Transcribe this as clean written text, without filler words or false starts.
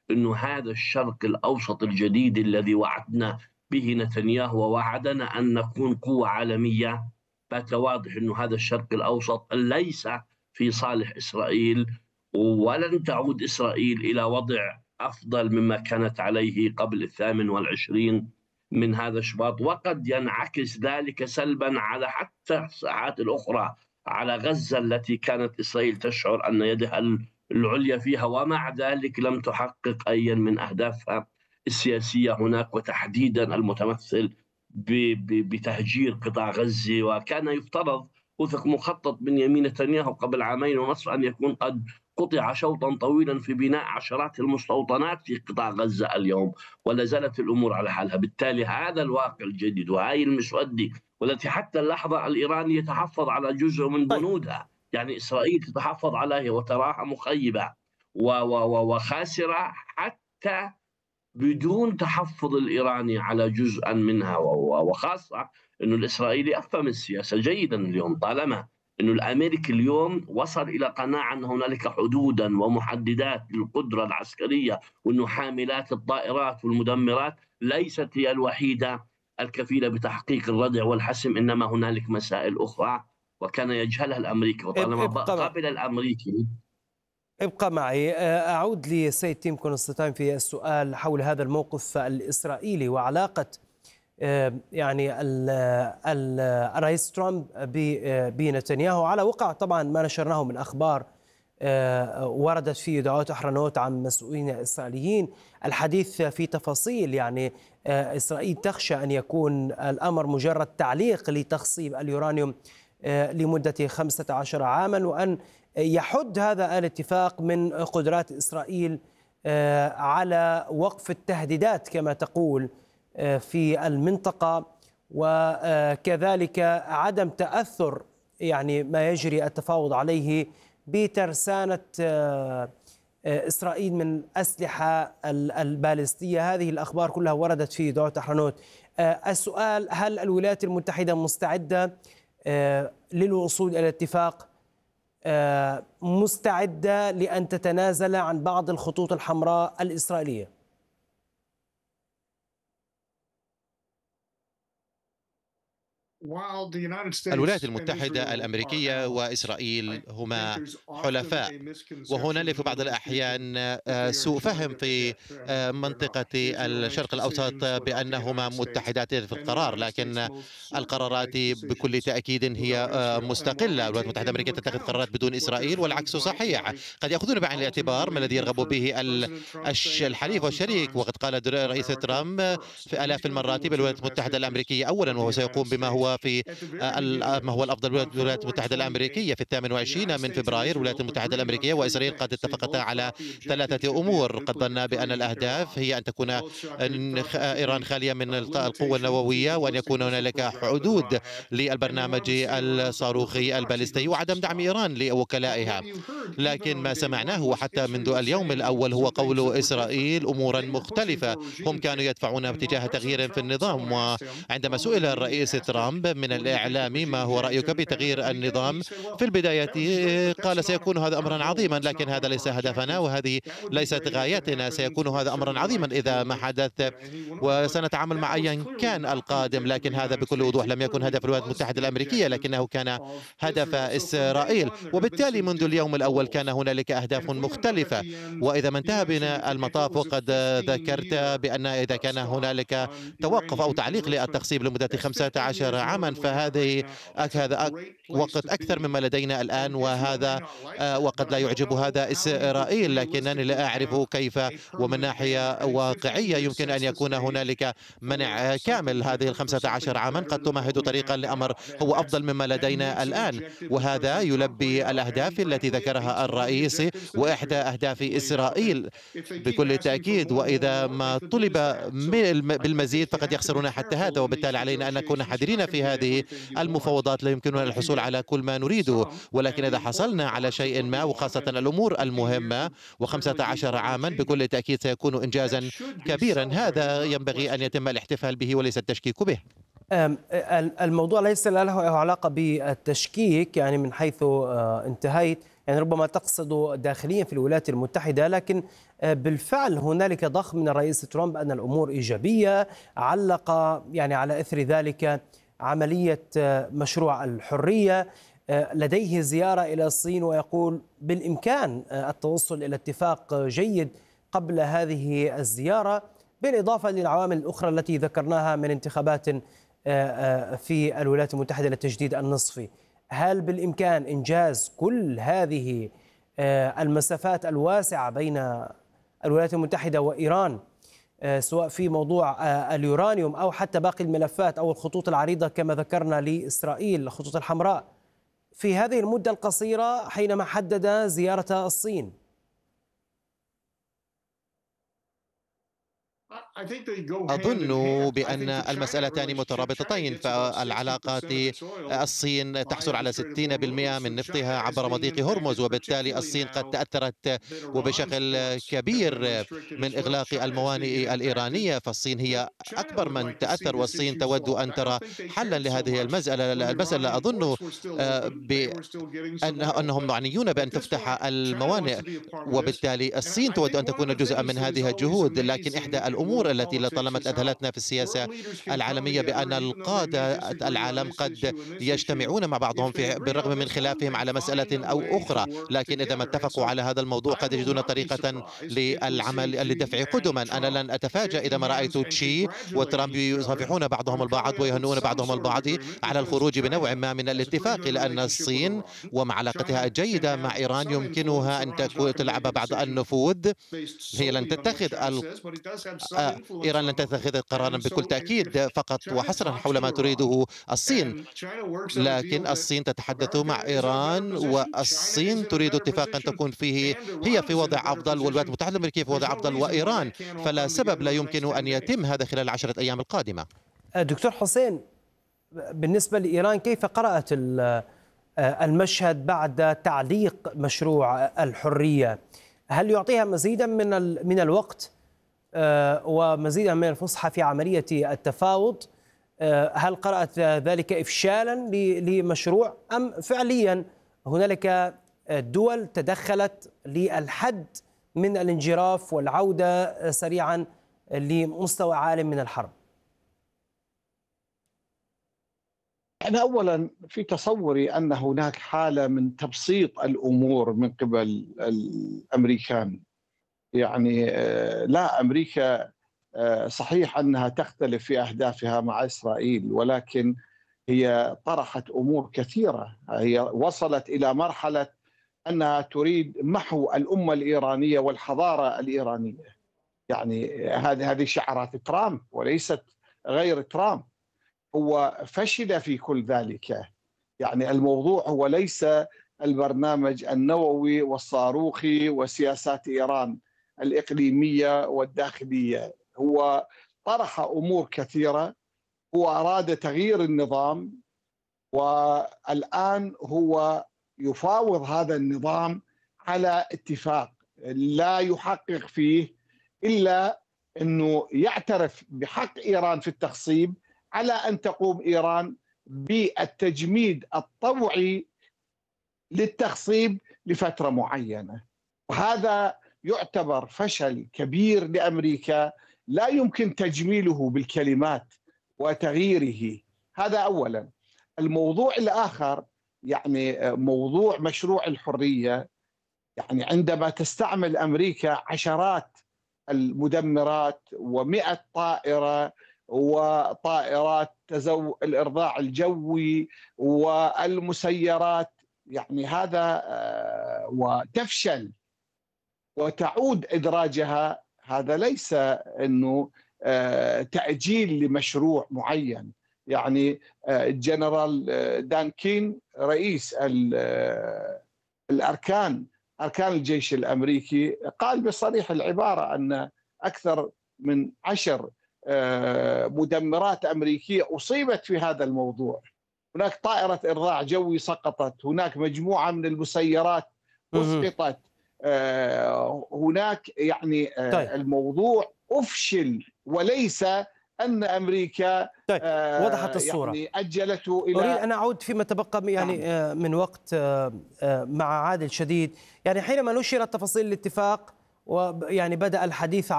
أنه هذا الشرق الأوسط الجديد الذي وعدنا به نتنياهو ووعدنا أن نكون قوة عالمية، بات واضح أنه هذا الشرق الأوسط ليس في صالح إسرائيل، ولن تعود إسرائيل إلى وضع أفضل مما كانت عليه قبل 28 من هذا شباط، وقد ينعكس ذلك سلبا على حتى الساحات الأخرى، على غزة التي كانت إسرائيل تشعر أن يدها العليا فيها، ومع ذلك لم تحقق أي من أهدافها السياسية هناك، وتحديدا المتمثل بتهجير قطاع غزة. وكان يفترض وفق مخطط بنيامين نتنياهو قبل عامين ونصف أن يكون قد قطع شوطا طويلا في بناء عشرات المستوطنات في قطاع غزة اليوم، ولا زالت الأمور على حالها. بالتالي هذا الواقع الجديد وهذه المسودة والتي حتى اللحظة الإيراني يتحفظ على جزء من طيب. بنودها، يعني إسرائيل تتحفظ عليها وتراها مخيبة وخاسرة حتى بدون تحفظ الإيراني على جزءا منها، وخاصة أنه الإسرائيلي أفهم السياسة جيدا اليوم، طالما أنه الأمريكي اليوم وصل إلى قناعة أن هنالك حدودا ومحددات للقدرة العسكرية، وأنه حاملات الطائرات والمدمرات ليست هي الوحيدة الكفيلة بتحقيق الردع والحسم، إنما هنالك مسائل أخرى وكان يجهلها الأمريكي. وطالما ابقى قابل الأمريكي ابقى معي. أعود لسيد تيم كونستانتين في السؤال حول هذا الموقف الإسرائيلي وعلاقة يعني الرئيس ترامب بنتنياهو، على وقع طبعا ما نشرناه من أخبار وردت فيه دعوات أحرنوت عن مسؤولين إسرائيليين الحديث في تفاصيل. يعني إسرائيل تخشى أن يكون الأمر مجرد تعليق لتخصيب اليورانيوم لمدة 15 عاما، وأن يحد هذا الاتفاق من قدرات إسرائيل على وقف التهديدات كما تقول في المنطقة، وكذلك عدم تأثر يعني ما يجري التفاوض عليه بترسانة إسرائيل من الأسلحة البالستية. هذه الأخبار كلها وردت في دعوة أحرنوت. السؤال: هل الولايات المتحدة مستعدة للوصول إلى اتفاق، مستعدة لأن تتنازل عن بعض الخطوط الحمراء الإسرائيلية؟ الولايات المتحدة الأمريكية وإسرائيل هما حلفاء، وهنالك في بعض الأحيان سوء فهم في منطقة الشرق الأوسط بأنهما متحدات في القرار، لكن القرارات بكل تأكيد هي مستقلة. الولايات المتحدة الأمريكية تتخذ قرارات بدون إسرائيل والعكس صحيح. قد يأخذون بعين الاعتبار ما الذي يرغب به الحليف والشريك، وقد قال الرئيس ترامب في آلاف المرات بالولايات المتحدة الأمريكية أولا، وهو سيقوم بما هو ما هو الأفضل للولايات المتحدة الأمريكية. في 28 من فبراير الولايات المتحدة الأمريكية وإسرائيل قد اتفقتا على 3 أمور. قد ظن بأن الأهداف هي أن تكون إيران خالية من القوة النووية، وأن يكون هنالك حدود للبرنامج الصاروخي البالستي، وعدم دعم إيران لوكلائها. لكن ما سمعناه وحتى منذ اليوم الأول هو قول إسرائيل أمورا مختلفة. هم كانوا يدفعون اتجاه تغيير في النظام، وعندما سئل الرئيس ترامب من الإعلام ما هو رأيك بتغيير النظام، في البداية قال سيكون هذا أمرا عظيما، لكن هذا ليس هدفنا وهذه ليست غايتنا. سيكون هذا أمرا عظيما إذا ما حدث، وسنتعامل مع أيا كان القادم. لكن هذا بكل وضوح لم يكن هدف الولايات المتحدة الأمريكية، لكنه كان هدف إسرائيل. وبالتالي منذ اليوم الأول كان هنالك أهداف مختلفة. وإذا ما انتهى بنا المطاف، وقد ذكرت بأن إذا كان هنالك توقف أو تعليق للتخصيب لمدة 15 عاما، فهذا وقت أكثر مما لدينا الآن، وقد لا يعجب هذا إسرائيل. لكنني لا أعرف كيف ومن ناحية واقعية يمكن أن يكون هنالك منع كامل. هذه 15 عاما قد تمهد طريقا لأمر هو أفضل مما لدينا الآن، وهذا يلبي الأهداف التي ذكرها الرئيس، وإحدى أهداف إسرائيل بكل تأكيد. وإذا ما طلب بالمزيد فقد يخسرون حتى هذا، وبالتالي علينا أن نكون حذرين في هذه المفاوضات. لا يمكننا الحصول على كل ما نريده، ولكن إذا حصلنا على شيء ما، وخاصة الأمور المهمة، و15 عاما بكل تأكيد سيكون إنجازا كبيرا. هذا ينبغي أن يتم الاحتفال به وليس التشكيك به. الموضوع ليس له علاقة بالتشكيك، يعني من حيث انتهيت، يعني ربما تقصد داخليا في الولايات المتحدة، لكن بالفعل هنالك ضخ من الرئيس ترامب أن الأمور إيجابية، علق يعني على إثر ذلك عملية مشروع الحرية، لديه زيارة إلى الصين ويقول بالإمكان التوصل إلى اتفاق جيد قبل هذه الزيارة، بالإضافة للعوامل الأخرى التي ذكرناها من انتخابات في الولايات المتحدة للتجديد النصفي. هل بالإمكان إنجاز كل هذه المسافات الواسعة بين الولايات المتحدة وإيران، سواء في موضوع اليورانيوم أو حتى باقي الملفات أو الخطوط العريضة كما ذكرنا لإسرائيل، الخطوط الحمراء، في هذه المدة القصيرة حينما حدد زيارة الصين؟ أظن بأن المسألتان مترابطتين، فالعلاقات الصين تحصل على 60% من نفطها عبر مضيق هرمز، وبالتالي الصين قد تأثرت وبشكل كبير من إغلاق الموانئ الإيرانية، فالصين هي أكبر من تأثر، والصين تود أن ترى حلا لهذه المسألة. أظن أنهم معنيون بأن تفتح الموانئ، وبالتالي الصين تود أن تكون جزءا من هذه الجهود. لكن إحدى الأمور التي لطالما أذهلتنا في السياسة العالمية بأن القادة العالم قد يجتمعون مع بعضهم بالرغم من خلافهم على مسألة أو أخرى، لكن إذا ما اتفقوا على هذا الموضوع قد يجدون طريقة للعمل للدفع قدما. أنا لن أتفاجأ إذا ما رأيت تشي وترامب يصافحون بعضهم البعض ويهنون بعضهم البعض على الخروج بنوع ما من الاتفاق، لأن الصين ومع علاقتها الجيدة مع إيران يمكنها أن تلعب بعض النفوذ. هي لن تتخذ إيران لن تتخذ قرارا بكل تأكيد فقط وحصرا حول ما تريده الصين، لكن الصين تتحدث مع إيران، والصين تريد اتفاقا تكون فيه هي في وضع أفضل والولايات المتحدة الأمريكية في وضع أفضل وإيران، فلا سبب لا يمكن أن يتم هذا خلال 10 أيام القادمة. دكتور حسين، بالنسبة لإيران كيف قرأت المشهد بعد تعليق مشروع الحرية؟ هل يعطيها مزيدا من الوقت ومزيدا من الفصحى في عملية التفاوض؟ هل قرأت ذلك إفشالا لمشروع أم فعليا هنالك دول تدخلت للحد من الانجراف والعودة سريعا لمستوى عال من الحرب؟ أنا أولا في تصوري أن هناك حالة من تبسيط الأمور من قبل الأمريكان. يعني لا، أمريكا صحيح أنها تختلف في أهدافها مع إسرائيل، ولكن هي طرحت أمور كثيرة. هي وصلت إلى مرحلة أنها تريد محو الأمة الإيرانية والحضارة الإيرانية. يعني هذه شعارات ترامب وليست غير ترامب. هو فشل في كل ذلك. يعني الموضوع هو ليس البرنامج النووي والصاروخي وسياسات إيران الإقليمية والداخلية. هو طرح أمور كثيرة، هو أراد تغيير النظام، والآن هو يفاوض هذا النظام على اتفاق لا يحقق فيه إلا أنه يعترف بحق إيران في التخصيب، على أن تقوم إيران بالتجميد الطوعي للتخصيب لفترة معينة. وهذا يعتبر فشل كبير لأمريكا لا يمكن تجميله بالكلمات وتغييره. هذا أولا. الموضوع الآخر يعني موضوع مشروع الحرية. يعني عندما تستعمل أمريكا عشرات المدمرات و100 طائرة وطائرات الإرضاع الجوي والمسيرات، يعني هذا وتفشل وتعود إدراجها، هذا ليس أنه تأجيل لمشروع معين. يعني الجنرال دانكين رئيس أركان الجيش الأمريكي قال بصريح العبارة أن أكثر من 10 مدمرات أمريكية أصيبت في هذا الموضوع. هناك طائرة إرضاع جوي سقطت، هناك مجموعة من المسيرات أسقطت، هناك يعني الموضوع أفشل، وليس أن أمريكا وضحت الصورة. يعني أجلته إلى. أريد أن أعود فيما تبقى يعني من وقت مع عادل شديد. يعني حينما نشرت تفاصيل الاتفاق ويعني بدأ الحديث